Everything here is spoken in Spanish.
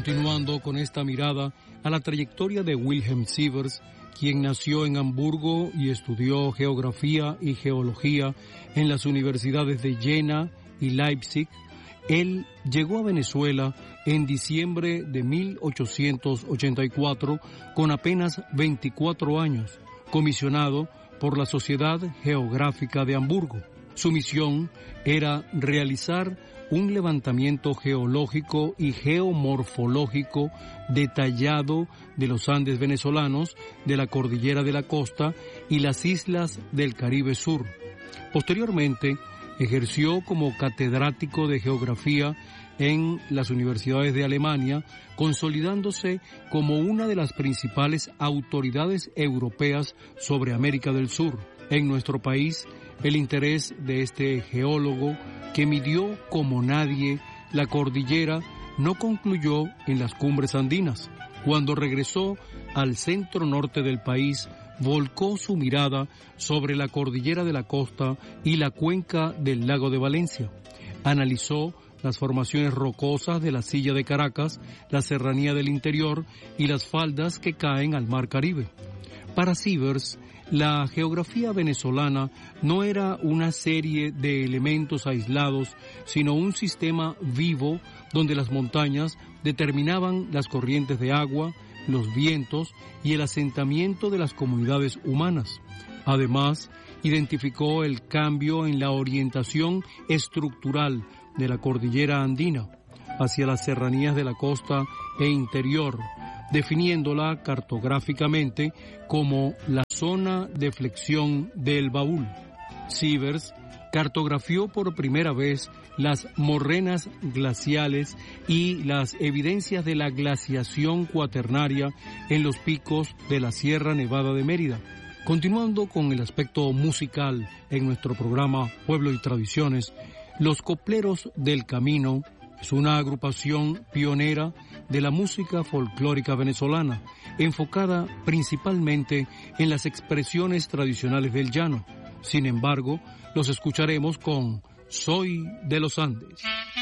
Continuando con esta mirada a la trayectoria de Wilhelm Sievers, quien nació en Hamburgo y estudió geografía y geología en las universidades de Jena y Leipzig, él llegó a Venezuela en diciembre de 1884 con apenas 24 años, comisionado por la Sociedad Geográfica de Hamburgo. Su misión era realizar un levantamiento geológico y geomorfológico detallado de los Andes venezolanos, de la Cordillera de la Costa y las islas del Caribe Sur. Posteriormente, ejerció como catedrático de geografía en las universidades de Alemania, consolidándose como una de las principales autoridades europeas sobre América del Sur. En nuestro país, el interés de este geólogo, que midió como nadie la cordillera, no concluyó en las cumbres andinas. Cuando regresó al centro norte del país, volcó su mirada sobre la cordillera de la costa y la cuenca del lago de Valencia. Analizó las formaciones rocosas de la Silla de Caracas, la serranía del interior y las faldas que caen al mar Caribe. Para Sievers, la geografía venezolana no era una serie de elementos aislados, sino un sistema vivo donde las montañas determinaban las corrientes de agua, los vientos y el asentamiento de las comunidades humanas. Además, identificó el cambio en la orientación estructural de la cordillera andina hacia las serranías de la costa e interior, definiéndola cartográficamente como la zona de flexión del Baúl. Sievers cartografió por primera vez las morrenas glaciales y las evidencias de la glaciación cuaternaria en los picos de la Sierra Nevada de Mérida. Continuando con el aspecto musical en nuestro programa Pueblo y Tradiciones, Los Copleros del Camino es una agrupación pionera de la música folclórica venezolana, enfocada principalmente en las expresiones tradicionales del llano. Sin embargo, los escucharemos con Soy de los Andes.